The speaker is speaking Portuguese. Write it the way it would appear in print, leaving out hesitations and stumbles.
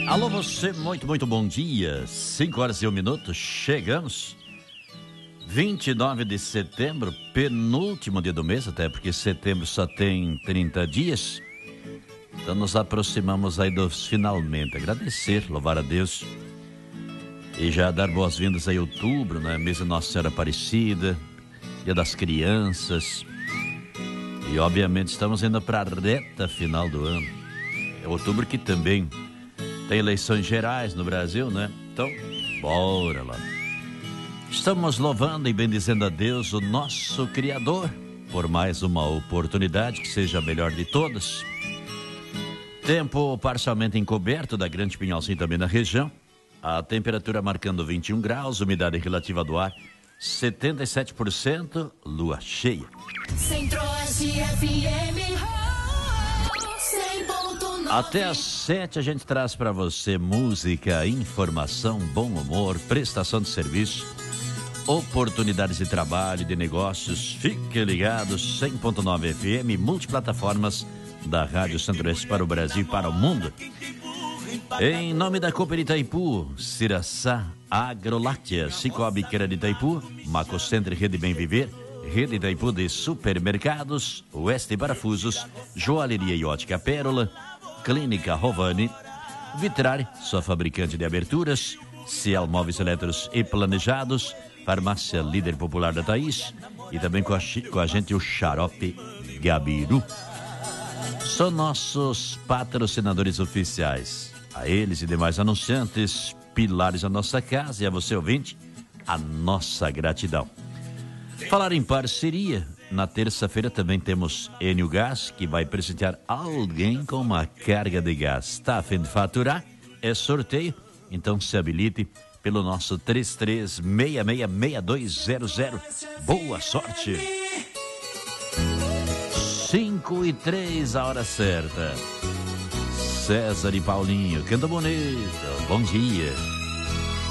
Alô, você, muito bom dia. 5h01, chegamos. 29 de setembro, penúltimo dia do mês, até porque setembro só tem 30 dias. Então nos aproximamos aí dos finalmente. Agradecer, louvar a Deus. E já dar boas-vindas aí a outubro, né? Mês de Nossa Senhora Aparecida, Dia das Crianças. E obviamente estamos indo para a reta final do ano. É outubro que também tem eleições gerais no Brasil, né? Então, bora lá. Estamos louvando e bendizendo a Deus, o nosso Criador, por mais uma oportunidade que seja a melhor de todas. Tempo parcialmente encoberto da Grande Pinhalzinho também na região. A temperatura marcando 21 graus, umidade relativa do ar 77%, lua cheia. Centro-Oeste FM. Até às 7 a gente traz para você música, informação, bom humor, prestação de serviço, oportunidades de trabalho, de negócios. Fique ligado, 100.9 FM, multiplataformas da Rádio Centro-Oeste para o Brasil e para o mundo. Em nome da Cooper Itaipu, Ciraçá Agroláctea, Cicobi Crédito Itaipu, Macocentro Rede Bem Viver, Rede Itaipu de Supermercados, Oeste Parafusos, Joalheria e Ótica Pérola, Clínica Rovani, Vitrare, sua fabricante de aberturas, Ciel Móveis Eletros e Planejados, Farmácia Líder Popular da Thaís e também com a gente o Xarope Gabiru. São nossos patrocinadores oficiais. A eles e demais anunciantes, pilares da nossa casa, e a você ouvinte, a nossa gratidão. Falar em parceria, na terça-feira também temos Enio Gás, que vai presentear alguém com uma carga de gás. Está a fim de faturar? É sorteio? Então se habilite pelo nosso 33666200. Boa sorte! 5h03, a hora certa. César e Paulinho, canta bonito. Bom dia.